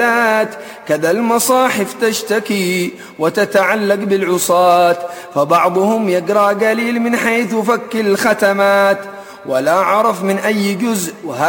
كذا المصاحف تشتكي وتتعلق بالعصاة، فبعضهم يقرأ قليل من حيث فك الختمات ولا عرف من أي جزء،